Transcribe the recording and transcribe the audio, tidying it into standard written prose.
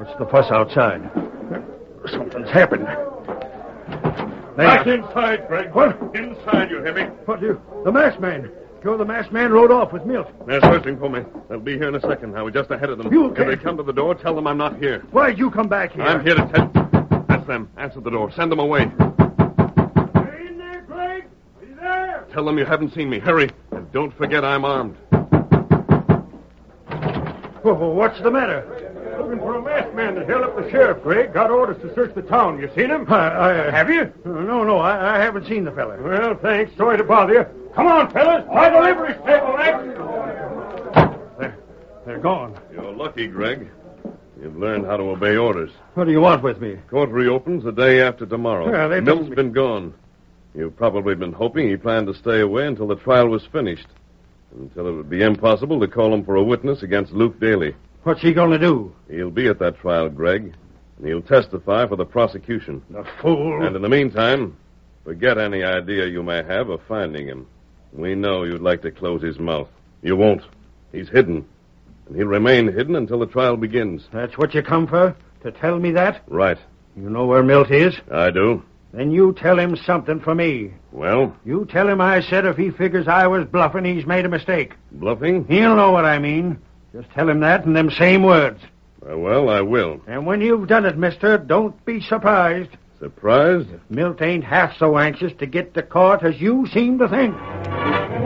What's the fuss outside? Something's happened. Back inside, Greg. What? Inside, you hear me? What, you? The masked man. Sure, the masked man rode off with Milt. They're searching for me. They'll be here in a second. I was just ahead of them. You If can't- they come to the door, tell them I'm not here. Why'd you come back here? I'm here to tell... That's them. Answer the door. Send them away. Are you in there, Greg? Are you there? Tell them you haven't seen me. Hurry. And don't forget I'm armed. Whoa, what's the matter? Looking for a masked man that held up the sheriff, Greg. Got orders to search the town. You seen him? Have you? No, I haven't seen the fella. Well, thanks. Sorry to bother you. Come on, fellas. By the livery stable, next. They're gone. You're lucky, Greg. You've learned how to obey orders. What do you want with me? Court reopens the day after tomorrow. Yeah, they Milt's told me- been gone. You've probably been hoping he planned to stay away until the trial was finished. Until it would be impossible to call him for a witness against Luke Daly. What's he going to do? He'll be at that trial, Greg. And he'll testify for the prosecution. The fool. And in the meantime, forget any idea you may have of finding him. We know you'd like to close his mouth. You won't. He's hidden. And he'll remain hidden until the trial begins. That's what you come for? To tell me that? Right. You know where Milt is? I do. Then you tell him something for me. Well, You tell him I said if he figures I was bluffing, he's made a mistake. bluffing? He'll know what I mean. Just tell him that in them same words. Well, I will. And when you've done it, mister, don't be surprised. Surprised? Milt ain't half so anxious to get to court as you seem to think.